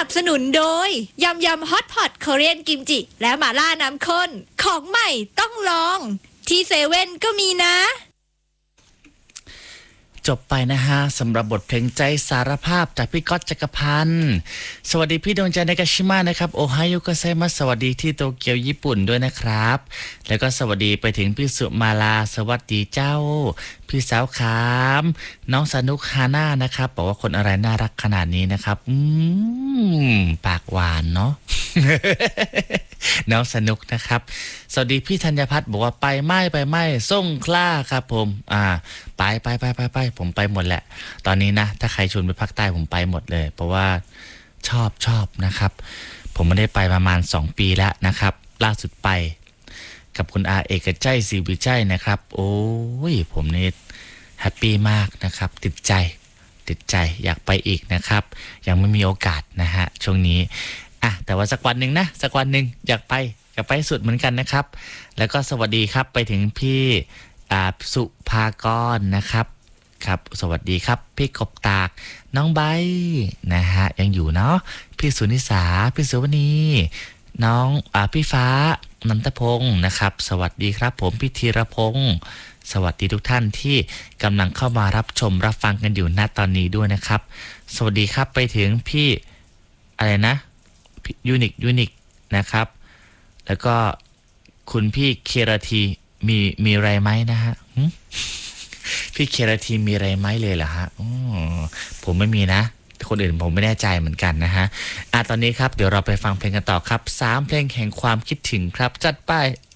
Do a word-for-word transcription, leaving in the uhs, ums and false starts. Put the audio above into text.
นับสนุนโดยยำยำฮอตพอตเกาหลีกิมจิและหม่าล่าน้ำข้นของใหม่ต้องลองที่เซเว่นก็มีนะจบไปนะฮะสำหรับบทเพลงใจสารภาพจากพี่ก๊อตจักรพันธ์สวัสดีพี่ดวงใจในกาชิมะนะครับโอไฮโอโกไซมัสสวัสดีที่โตเกียวญี่ปุ่นด้วยนะครับแล้วก็สวัสดีไปถึงพี่สุมาลาสวัสดีเจ้าพี่สาวขามน้องสนุกฮาน่านะครับบอกว่าคนอะไรน่ารักขนาดนี้นะครับอืมปากหวานเนาะ น้องสนุกนะครับสวัสดีพี่ธัญพัฒน์บอกว่าไปไม่ไปไม่ส่งคล้าครับผมอ่าไปไปไปไปไปผมไปหมดแหละตอนนี้นะถ้าใครชวนไปภาคใต้ผมไปหมดเลยเพราะว่าชอบชอบนะครับผมไม่ได้ไปประมาณสองปีแล้วนะครับล่าสุดไปกับคุณอาเอกใจศรีวิจัยนะครับโอ้ยผมนี่แฮปปี้มากนะครับติดใจติดใจอยากไปอีกนะครับยังไม่มีโอกาสนะฮะช่วงนี้อ่ะแต่ว่าสักวันหนึ่งนะสักวันหนึ่งอยากไปอยากไปสุดเหมือนกันนะครับแล้วก็สวัสดีครับไปถึงพี่อ่าสุภากรนะครับครับสวัสดีครับพี่กบตากน้องใบนะฮะยังอยู่เนาะพี่สุนิสาพี่สุวณีน้องอ่าพี่ฟ้านันทพงศ์นะครับสวัสดีครับผมพี่ธีรพงศ์สวัสดีทุกท่านที่กำลังเข้ามารับชมรับฟังกันอยู่ณตอนนี้ด้วยนะครับสวัสดีครับไปถึงพี่อะไรนะยูนิคยูนิคนะครับแล้วก็คุณพี่เคราทีมีมีอะไรไหมนะฮะพี่เคราทีมีอะไรไหมเลยเหรอฮะอ๋อผมไม่มีนะคนอื่นผมไม่แน่ใจเหมือนกันนะฮะอ่ะตอนนี้ครับเดี๋ยวเราไปฟังเพลงกันต่อครับสามเพลงแห่งความคิดถึงครับจัดไป